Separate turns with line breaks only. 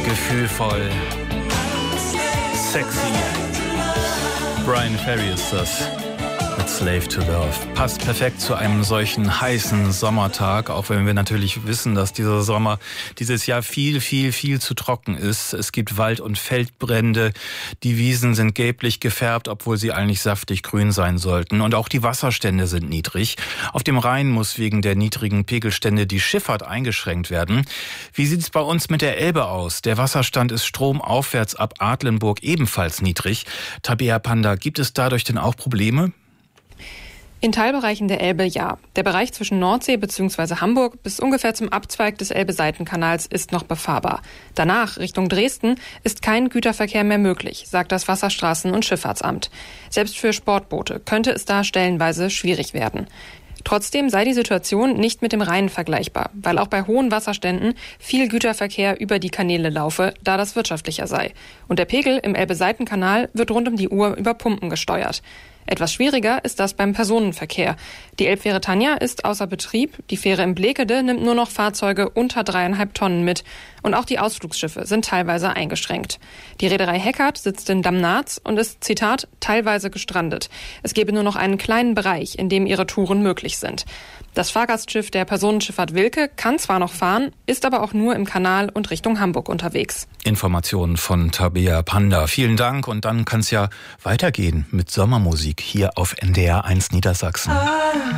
Gefühlvoll, sexy. Brian Ferry ist das. Mit Slave to Love. Passt perfekt zu einem solchen heißen Sommertag, auch wenn wir natürlich wissen, dass dieser Sommer dieses Jahr viel zu trocken ist. Es gibt Wald- und Feldbrände. Die Wiesen sind gelblich gefärbt, obwohl sie eigentlich saftig grün sein sollten. Und auch die Wasserstände sind niedrig. Auf dem Rhein muss wegen der niedrigen Pegelstände die Schifffahrt eingeschränkt werden. Wie sieht es bei uns mit der Elbe aus? Der Wasserstand ist stromaufwärts ab Adlenburg ebenfalls niedrig. Tabea Panda, gibt es dadurch denn auch Probleme?
In Teilbereichen der Elbe ja. Der Bereich zwischen Nordsee bzw. Hamburg bis ungefähr zum Abzweig des Elbe-Seitenkanals ist noch befahrbar. Danach, Richtung Dresden, ist kein Güterverkehr mehr möglich, sagt das Wasserstraßen- und Schifffahrtsamt. Selbst für Sportboote könnte es da stellenweise schwierig werden. Trotzdem sei die Situation nicht mit dem Rhein vergleichbar, weil auch bei hohen Wasserständen viel Güterverkehr über die Kanäle laufe, da das wirtschaftlicher sei. Und der Pegel im Elbe-Seitenkanal wird rund um die Uhr über Pumpen gesteuert. Etwas schwieriger ist das beim Personenverkehr. Die Elbfähre Tanja ist außer Betrieb. Die Fähre im Blekede nimmt nur noch Fahrzeuge unter 3,5 Tonnen mit. Und auch die Ausflugsschiffe sind teilweise eingeschränkt. Die Reederei Heckert sitzt in Damnatz und ist, Zitat, teilweise gestrandet. Es gebe nur noch einen kleinen Bereich, in dem ihre Touren möglich sind. Das Fahrgastschiff der Personenschifffahrt Wilke kann zwar noch fahren, ist aber auch nur im Kanal und Richtung Hamburg unterwegs.
Informationen von Tabea Panda. Vielen Dank. Und dann kann es ja weitergehen mit Sommermusik hier auf NDR 1 Niedersachsen.